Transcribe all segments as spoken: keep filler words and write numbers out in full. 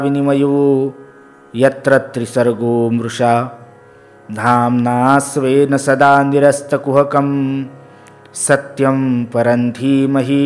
विनिमयो यत्र त्रिसर्गो मृषा धाम्ना स्वेन सदा निरस्तकुहकं सत्यं परं धीमहि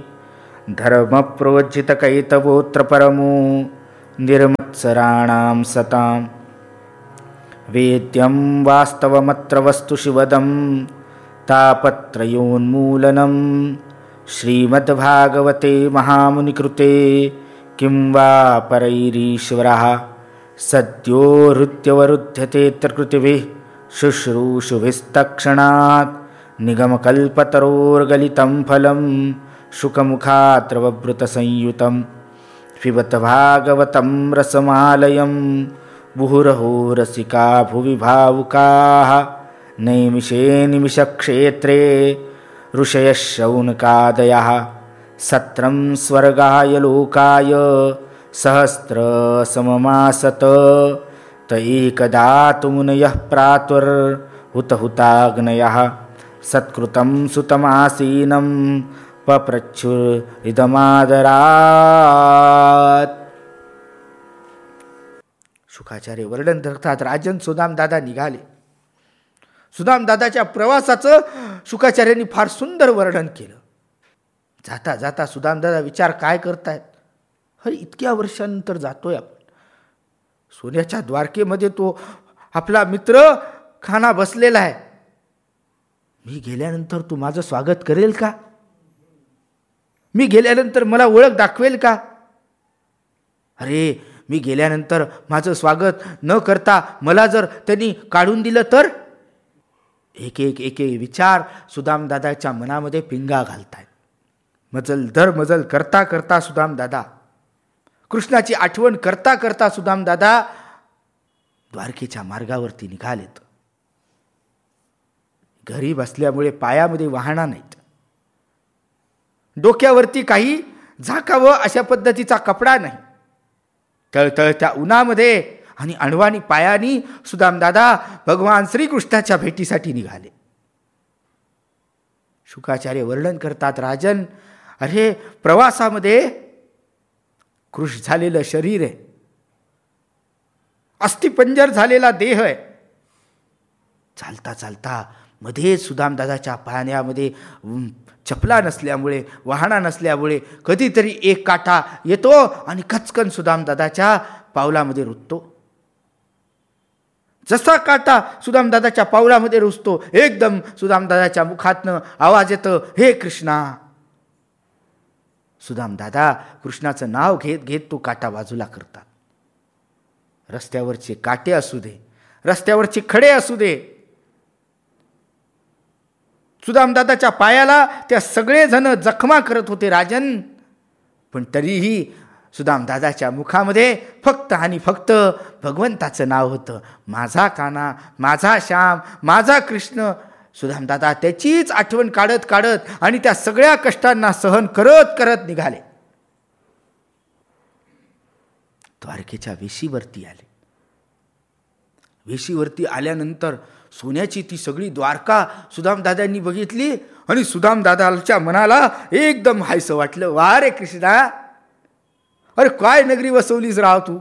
धर्मप्रोज्झितकैतवोऽत्र परमो निर्मत्सराणां सतां वेद्यं वास्तवमत्र वस्तु शिवदं तापत्रयोन्मूलनं श्रीमद्भागवते महामुनिकृते किं वा परैरीश्वरः सद्यो हृत्यवरुध्यते कृतिभिः शुश्रूषुभिस्तक्षणात् निगमकल्पतरोर्गलितं फलं शुकमुखात्रववृतसंयुतं पिबत भागवतं रसमालयं मुहुरहो रसिका भुवि भावुकाः नैमिषे निमिषक्षेत्रे ऋषयः शौनकादयः सत्रं स्वर्गाय लोकाय सहस्रसममासत त एकदा तु मुनयः प्रातुर्हुतहुताग्नयः सत्कृतं सुतमासीनं पप्रच्छुरिदमादरात्. शुकाचार्य वर्णन करतात. राजन सुदामदादा निघाले. सुदामदादाच्या प्रवासाचं शुकाचार्यांनी फार सुंदर वर्णन केलं. जाता जाता सुदामदादा विचार काय करतायत, अरे इतक्या वर्षांनंतर जातोय आपण. सोन्याच्या द्वारकेमध्ये तो आपला मित्र खाना बसलेला आहे. मी गेल्यानंतर तू माझं स्वागत करेल का? मी गेल्यानंतर मला ओळख दाखवेल का? अरे मी गेल्यानंतर माझं स्वागत न करता मला जर त्यांनी काढून दिलं तर? एक एक एक एक विचार सुदामदादाच्या मनामध्ये पिंगा घालतायत. मजल दर मजल करता करता सुदामदादा, कृष्णाची आठवण करता करता सुदामदादा द्वारकेच्या मार्गावरती निघालेत. घरी बसल्यामुळे पायामध्ये वाहना नाहीत, डोक्यावरती काही झाकावं अशा पद्धतीचा कपडा नाही. तळतळत्या उन्हामध्ये आणि अणवानी पायानी सुदामदादा भगवान श्रीकृष्णाच्या भेटीसाठी निघाले. शुकाचार्य वर्णन करतात. राजन, अरे प्रवासामध्ये कृश झालेलं शरीर आहे, अस्थिपंजर झालेला देह आहे. चालता चालता मध्ये सुदामदादाच्या पाण्यामध्ये चपला नसल्यामुळे, वाहना नसल्यामुळे कधीतरी एक काटा येतो आणि कचकन सुदामदादाच्या पावलामध्ये रुततो. जसा काटा सुदामदादाच्या पावलामध्ये रुजतो, एकदम सुदामदादाच्या मुखातनं आवाज येतो, हे कृष्णा. सुदामदादा कृष्णाचं नाव घेत घेत तो काटा बाजूला करतात. रस्त्यावरचे काटे असू दे, रस्त्यावरचे खडे असू दे, सुदामदादाच्या पायाला त्या सगळे जण जखमा करत होते राजन. पण तरीही सुदामदादाच्या मुखामध्ये फक्त आणि फक्त भगवंताचं नाव होतं. माझा काना, माझा श्याम, माझा कृष्ण. सुदामदादा त्याचीच आठवण काढत काढत आणि त्या सगळ्या कष्टांना सहन करत करत निघाले. द्वारकेच्या वेशीवरती आले. वेशीवरती आल्यानंतर सोन्याची ती सगळी द्वारका सुदामदादांनी बघितली आणि सुदामदादाच्या मनाला एकदम हायसं वाटलं. वा रे कृष्णा, अरे काय नगरी वसवलीस राव तू.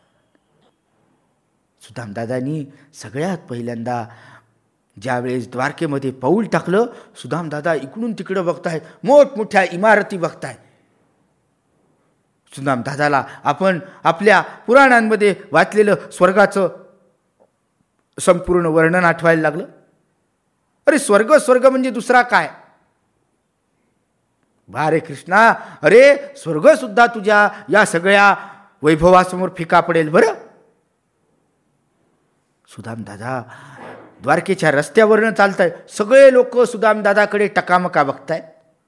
सुदामदादांनी सगळ्यात पहिल्यांदा ज्यावेळेस द्वारकेमध्ये पाऊल टाकलं, सुदामदादा इकडून तिकडं बघतायत, मोठमोठ्या इमारती बघतायत. सुदामदादाला आपण आपल्या पुराणांमध्ये वाचलेलं स्वर्गाचं संपूर्ण वर्णन आठवायला लागलं. अरे स्वर्ग स्वर्ग म्हणजे दुसरा काय? बारे कृष्णा, अरे स्वर्ग सुद्धा तुझ्या या सगळ्या वैभवासमोर फिका पडेल बरं. सुदामदादा द्वारकेच्या रस्त्यावरनं चालतायत. सगळे लोक सुदामदादाकडे टकामका बघतायत.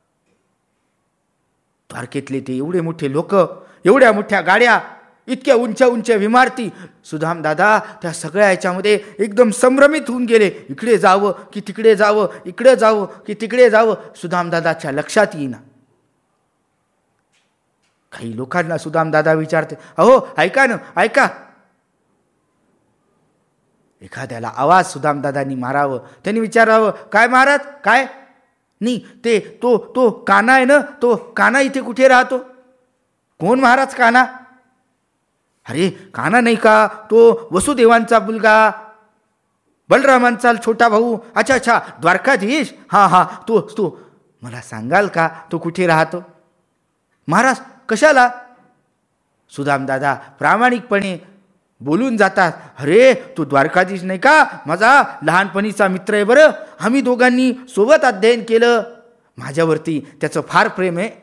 द्वारकेतले ते एवढे मोठे लोक, एवढ्या मोठ्या गाड्या, इतक्या उंच्या उंच्या इमारती. सुदामदादा त्या सगळ्या याच्यामध्ये एकदम संभ्रमित होऊन गेले. इकडे जावं की तिकडे जावं, इकडे जावं की तिकडे जावं, सुदामदादाच्या लक्षात येईना. काही लोकांना सुदामदादा विचारते, अहो ऐका ना, ऐका. एखाद्याला आवाज सुदामदादांनी मारावं. त्यांनी विचारावं, काय महाराज काय? नाही ते तो तो काना आहे ना, तो काना इथे कुठे राहतो? कोण महाराज काना? अरे कान्हा नाही का तो वसुदेवांचा मुलगा, बलरामांचा छोटा भाऊ? अच्छा अच्छा, द्वारकाधीश, हां हां, तो तो मला सांगाल का तो कुठे राहतो? महाराज कशाला? सुदामदादा प्रामाणिकपणे बोलून जातात. अरे तो द्वारकाधीश नाही का माझा लहानपणीचा मित्र आहे बरं, आम्ही दोघांनी सोबत अध्ययन केलं, माझ्यावरती त्याचं फार प्रेम आहे.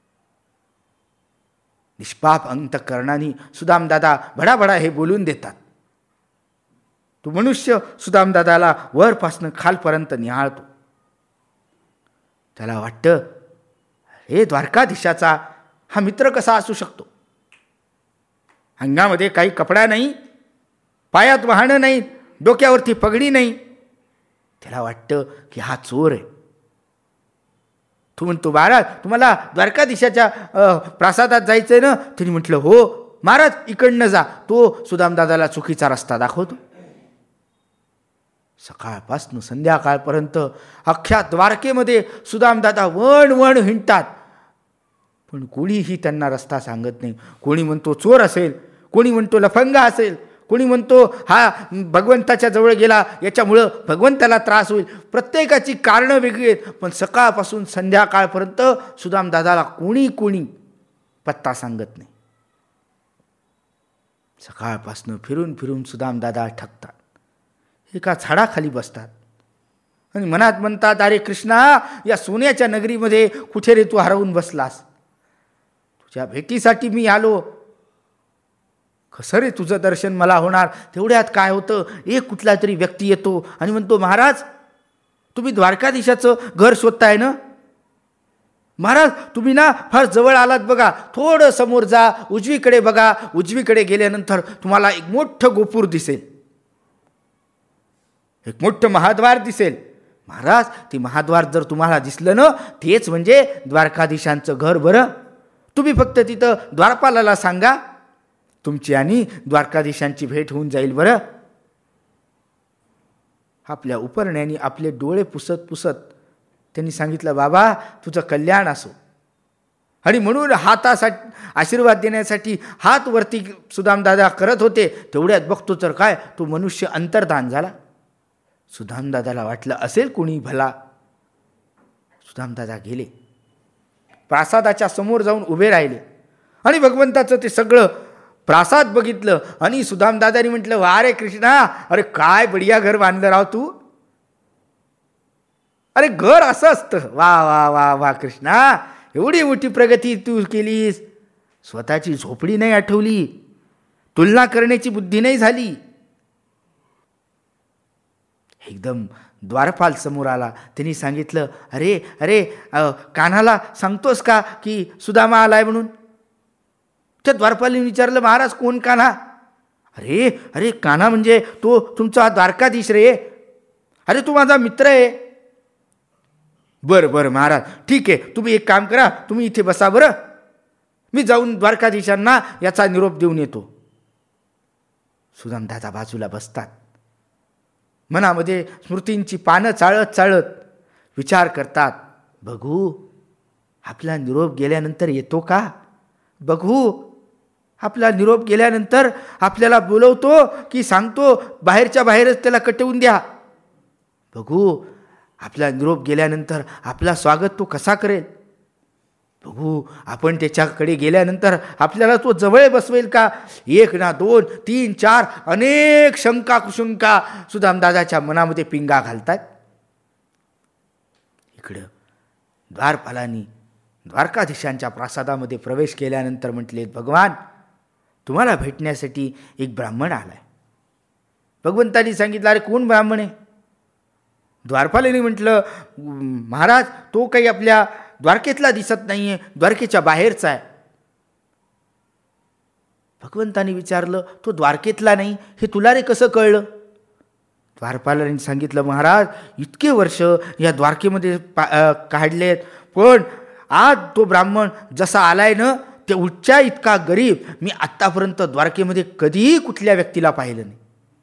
निष्पाप अंतःकरणाने सुदामदादा भडाभडा हे बोलून देतात. तो मनुष्य सुदामदादाला वरपासनं खालपर्यंत निहाळतो. त्याला वाटतं हे द्वारकाधीशाचा हा मित्र कसा असू शकतो? अंगामध्ये काही कपडा नाही, पायात वाहनं नाही, डोक्यावरती पगडी नाही. त्याला वाटतं की हा चोर आहे. तू म्हणतो महाराज तुम्हाला द्वारकाधीशाच्या प्रासादात जायचंय ना? त्यांनी म्हटलं हो महाराज इकडनं जा. तो सुदामदादाला चुकीचा रस्ता दाखवतो. सकाळपासून संध्याकाळपर्यंत अख्ख्या द्वारकेमध्ये सुदामदादा वण वण हिंडतात, पण कोणीही त्यांना रस्ता सांगत नाही. कोणी म्हणतो चोर असेल, कोणी म्हणतो लफंगा असेल, कोणी म्हणतो हा भगवंताच्या जवळ गेला याच्यामुळं भगवंताला त्रास होईल. प्रत्येकाची कारणं वेगळी आहेत, पण सकाळपासून संध्याकाळपर्यंत सुदामदादाला कोणी कोणी पत्ता सांगत नाही. सकाळपासून फिरून फिरून सुदामदादा थकतात. एका झाडाखाली बसतात आणि मनात म्हणतात अरे कृष्णा, या सोन्याच्या नगरीमध्ये कुठे रे तू हरवून बसलास? तुझ्या भेटीसाठी मी आलो, कसं रे तुझं दर्शन मला होणार? तेवढ्यात काय होतं, एक कुठला तरी व्यक्ती येतो आणि म्हणतो महाराज तुम्ही द्वारकाधीशाचं घर शोधताय ना? महाराज तुम्ही ना फार जवळ आलात बघा, थोडं समोर जा, उजवीकडे बघा. उजवीकडे गेल्यानंतर तुम्हाला एक मोठं गोपूर दिसेल, एक मोठं महाद्वार दिसेल. महाराज ते महाद्वार जर तुम्हाला दिसलं ना, तेच म्हणजे द्वारकाधीशांचं घर बरं. तुम्ही फक्त तिथं द्वारपालाला सांगा, तुमची आणि द्वारकाधीशांची भेट होऊन जाईल बरं. आपल्या उपरण्याने आपले डोळे पुसत पुसत त्यांनी सांगितलं बाबा तुझं कल्याण असो. आणि म्हणून हातासाठी आशीर्वाद देण्यासाठी हात वरती सुदामदादा करत होते. तेवढ्यात बघतो तर काय, तो मनुष्य अंतर्धान झाला. सुदामदादाला वाटलं असेल कोणी भला. सुदामदादा गेले, प्रासादाच्या समोर जाऊन उभे राहिले आणि भगवंताचं ते सगळं प्रासाद बघितलं. आणि सुदामदादांनी म्हटलं वा रे कृष्णा, अरे काय बढिया घर बांधलं राव तू. अरे घर असं असतं, वा वा वा वा कृष्णा, एवढी मोठी प्रगती तू केलीस. स्वतःची झोपडी नाही आठवली, तुलना करण्याची बुद्धी नाही झाली. एकदम द्वारपाल समोर आला. त्यांनी सांगितलं अरे अरे कान्हाला सांगतोस का की सुदामा आलाय म्हणून? त्या द्वारपालीने विचारलं महाराज कोण कान्हा? अरे अरे कान्हा म्हणजे तो तुमचा द्वारकाधीश रे. अरे तू माझा मित्र आहे. बरं बरं महाराज ठीक आहे, तुम्ही एक काम करा, तुम्ही इथे बसा बरं, मी जाऊन द्वारकाधीशांना याचा निरोप देऊन येतो. सुदामदादा बाजूला बसतात. मनामध्ये स्मृतींची पानं चाळत चाळत विचार करतात, बघू आपला निरोप गेल्यानंतर येतो का? बघू आपला निरोप गेल्यानंतर आपल्याला बोलवतो की सांगतो बाहेरच्या बाहेरच त्याला कटवून द्या? बघू आपला निरोप गेल्यानंतर आपला स्वागत तो कसा करेल? बघू आपण त्याच्याकडे गेल्यानंतर आपल्याला तो जवळ बसवेल का? एक ना दोन तीन चार अनेक शंका कुशंका सुदामदादाच्या मनामध्ये पिंगा घालतात. इकडं द्वारपालांनी द्वारकाधीशांच्या प्रासादामध्ये प्रवेश केल्यानंतर म्हटले भगवान तुम्हाला भेटण्यासाठी एक ब्राह्मण आलाय. भगवंतांनी सांगितलं अरे कोण ब्राह्मण आहे? द्वारपालांनी म्हटलं महाराज तो काही आपल्या द्वारकेतला दिसत नाहीये, द्वारकेच्या बाहेरचा आहे. भगवंतांनी विचारलं तो द्वारकेतला नाही हे तुला रे कसं कळलं? द्वारपालांनी सांगितलं महाराज इतके वर्ष या द्वारकेमध्ये काढलेत, पण आज तो ब्राह्मण जसा आलाय ना ते उच्चा इतका गरीब मी आत्तापर्यंत द्वारकेमध्ये कधीही कुठल्या व्यक्तीला पाहिलं नाही.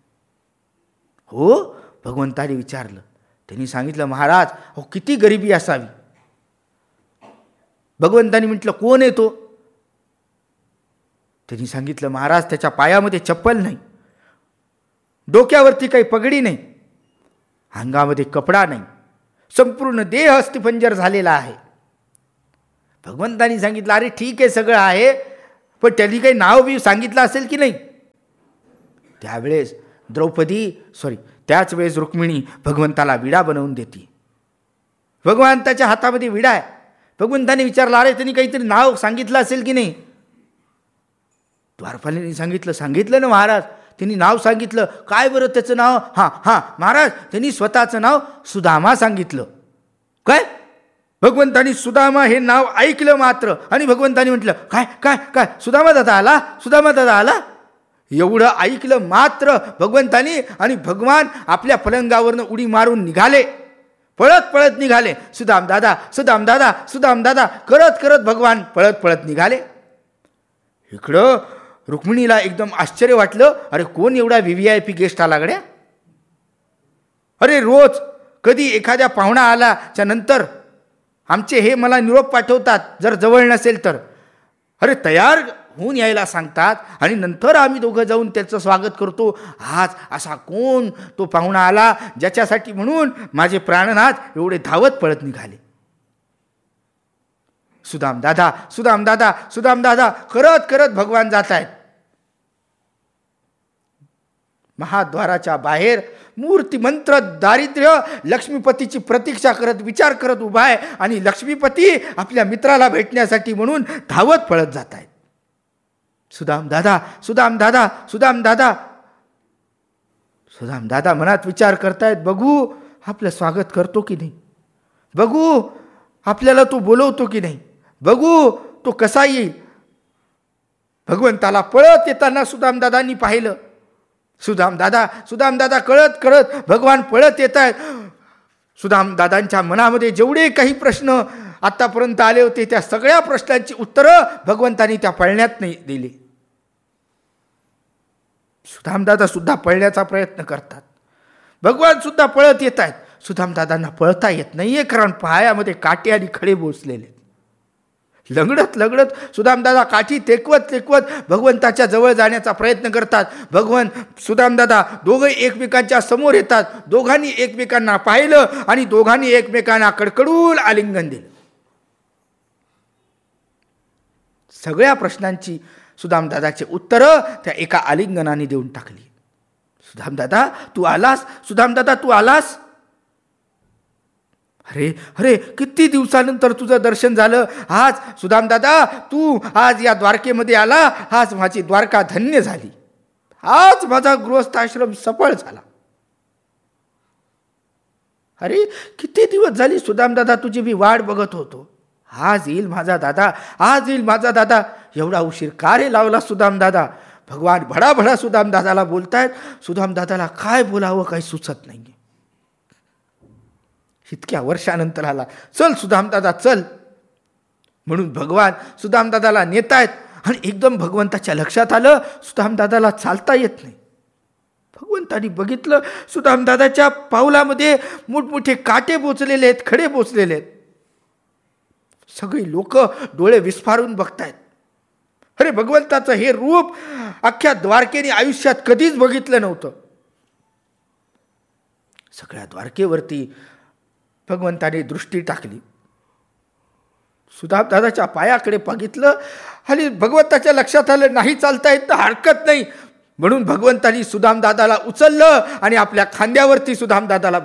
हो भगवंतांनी विचारलं. त्यांनी सांगितलं महाराज हो किती गरिबी असावी. भगवंतांनी म्हटलं कोण आहे तो? त्यांनी सांगितलं, महाराज त्याच्या पायामध्ये चप्पल नाही, डोक्यावरती काही पगडी नाही, अंगामध्ये कपडा नाही, संपूर्ण देह अस्थिपंजर झालेला आहे. भगवंतांनी सांगितलं, अरे ठीक आहे सगळं आहे, पण त्यांनी काही नाव बी सांगितलं असेल की नाही. त्यावेळेस द्रौपदी सॉरी त्याच वेळेस रुक्मिणी भगवंताला विडा बनवून देते. भगवंताच्या हातामध्ये विडा आहे. भगवंताने विचारलं, अरे त्यांनी काहीतरी नाव सांगितलं असेल की नाही. द्वारपालांनी सांगितलं, सांगितलं ना महाराज, त्यांनी नाव सांगितलं. काय बरं त्याचं नाव? हां हां महाराज, त्यांनी स्वतःचं नाव सुदामा सांगितलं. काय? भगवंतानी सुदामा हे नाव ऐकलं मात्र, आणि भगवंतानी म्हटलं, काय काय काय सुदामा दादा आला, सुदामा दादा आला. एवढं ऐकलं मात्र भगवंतानी आणि भगवान आपल्या पलंगावरनं उडी मारून निघाले, पळत पळत निघाले. सुदाम दादा सुदाम दादा सुदाम दादा करत करत भगवान पळत पळत निघाले. इकडं रुक्मिणीला एकदम आश्चर्य वाटलं, अरे कोण एवढा V V I P guest आला गड्या. अरे रोज कधी एखाद्या पाहुणा आल्याच्या नंतर आमचे हे मला निरोप पाठवतात, जर जवळ नसेल तर अरे तयार होऊन यायला सांगतात, आणि नंतर आम्ही दोघं जाऊन त्याचं स्वागत करतो. आज असा कोण तो पाहुणा आला ज्याच्यासाठी म्हणून माझे प्राणनाथ एवढे धावत पळत निघाले. सुदाम दादा सुदाम दादा सुदाम दादा करत करत भगवान जात आहेत. महाद्वाराच्या बाहेर मूर्तिमंत्र दारिद्र्य लक्ष्मीपतीची प्रतीक्षा करत विचार करत उभा आहे, आणि लक्ष्मीपती आपल्या मित्राला भेटण्यासाठी म्हणून धावत पळत जात आहेत. सुदाम दादा सुदाम दादा सुदाम दादा सुदाम दादा मनात विचार करतायत, बघू आपलं स्वागत करतो की नाही, बघू आपल्याला तो बोलवतो की नाही, बघू तो कसा येईल. भगवंताला पळत येताना सुदाम दादांनी पाहिलं. सुदाम दादा सुदाम दादा कळत कळत भगवान पळत येत आहेत. सुदाम दादांच्या मनामध्ये जेवढे काही प्रश्न आतापर्यंत आले होते त्या सगळ्या प्रश्नांची उत्तरं भगवंतांनी त्या पळण्यात नाही दिली. सुदामदादा सुद्धा पळण्याचा प्रयत्न करतात, भगवान सुद्धा पळत येत आहेत. सुदामदादांना पळता येत नाहीये, कारण पायामध्ये काटे आणि खडे बोचलेले. लंगडत लंगडत सुदामदादा काठी टेकवत टेकवत भगवंताच्या जवळ जाण्याचा प्रयत्न करतात. भगवान सुदामदादा दोघे एकमेकांच्या समोर येतात. दोघांनी एकमेकांना पाहिलं आणि दोघांनी एकमेकांना कडकडून आलिंगन दिलं. सगळ्या प्रश्नांची सुदामदादाचे उत्तरं त्या एका आलिंगनाने देऊन टाकली. सुदामदादा तू आलास, सुदामदादा तू आलास. अरे अरे किती दिवसानंतर तुझं दर्शन झालं. आज सुदामदादा तू आज या द्वारकेमध्ये आला, आज माझी द्वारका धन्य झाली, आज माझा गृहस्थाश्रम सफळ झाला. अरे किती दिवस झाली सुदामदादा तुझी मी वाट बघत होतो. आज येईल माझा दादा, आज येईल माझा दादा. एवढा उशीर का रे लावला सुदामदादा. भगवान भडाभडा सुदामदादाला बोलतायत. सुदामदादाला काय बोलावं काही सुचत नाही. इतक्या वर्षानंतर आला, चल सुदामदादा चल म्हणून भगवान सुदामदादाला नेतायत. आणि एकदम भगवंताच्या लक्षात आलं सुदामदादाला चालता येत नाही. भगवंतानी बघितलं सुदामदादाच्या पावलामध्ये मोठमोठे काटे बोचलेले आहेत, खडे बोचलेले आहेत. सगळी लोक डोळे विस्फारून बघतायत. अरे भगवंताचं हे रूप अख्ख्या द्वारकेने आयुष्यात कधीच बघितलं नव्हतं. सगळ्या द्वारकेवरती भगवंताने दृष्टी टाकली. सुदामदादाच्या पायाकडे बघितलं आणि भगवंताच्या लक्षात आलं नाही चालता येत तर हरकत नाही, म्हणून भगवंतानी सुदामदादाला उचललं आणि आपल्या खांद्यावरती सुदामदादाला